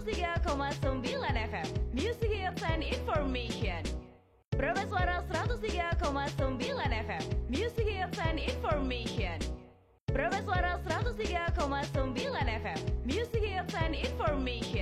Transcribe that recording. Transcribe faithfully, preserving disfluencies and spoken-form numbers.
tiga koma sembilan F M Music Hits and Information. Prabas Suara seratus tiga koma sembilan F M Music Hits and Information. Prabas Suara seratus tiga koma sembilan F M Music Hits and Information.